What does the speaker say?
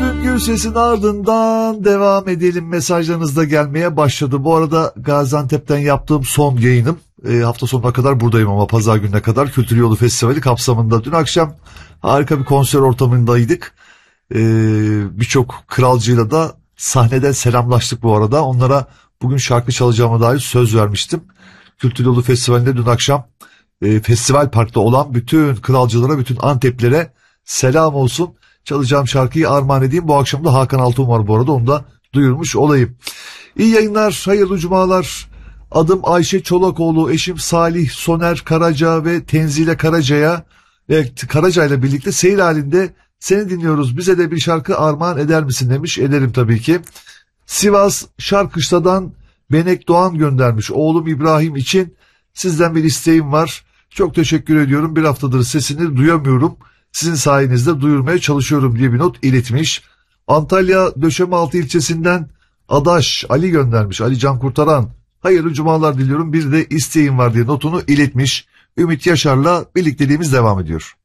Müslüm Gürses'in ardından devam edelim. Mesajlarınız da gelmeye başladı. Bu arada Gaziantep'ten yaptığım son yayınım. Hafta sonuna kadar buradayım ama pazar gününe kadar Kültür Yolu Festivali kapsamında. Dün akşam harika bir konser ortamındaydık. Birçok kralcıyla da sahneden selamlaştık bu arada. Onlara bugün şarkı çalacağıma dair söz vermiştim. Kültür Yolu Festivali'nde dün akşam Festival Park'ta olan bütün kralcılara, bütün Anteplilere selam olsun. Çalacağım şarkıyı armağan edeyim. Bu akşam da Hakan Altun var bu arada, onu da duyurmuş olayım. İyi yayınlar, hayırlı cumalar. Adım Ayşe Çolakoğlu, eşim Salih Soner Karaca ve Tenzile Karaca'ya ve Karaca ile birlikte seyir halinde seni dinliyoruz. Bize de bir şarkı armağan eder misin demiş. Ederim tabii ki. Sivas Şarkışla'dan Benek Doğan göndermiş. Oğlum İbrahim için sizden bir isteğim var. Çok teşekkür ediyorum. Bir haftadır sesini duyamıyorum. Sizin sayenizde duyurmaya çalışıyorum diye bir not iletmiş. Antalya Döşemealtı ilçesinden Adaş Ali göndermiş. Ali Can Kurtaran. Hayırlı cumalar diliyorum. Bir de isteğim var diye notunu iletmiş. Ümit Yaşar'la birlikteliğimiz devam ediyor.